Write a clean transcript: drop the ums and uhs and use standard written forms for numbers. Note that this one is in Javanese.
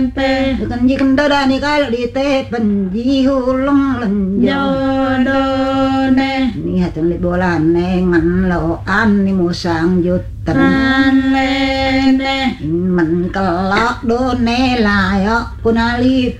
pe kan ji kan da ni ka di te pen ji hulung len yo do ne ni ha ton le bolan ne ngan lo an ni mo sang yut tan an le ne mình ka lo do ne la yo kunali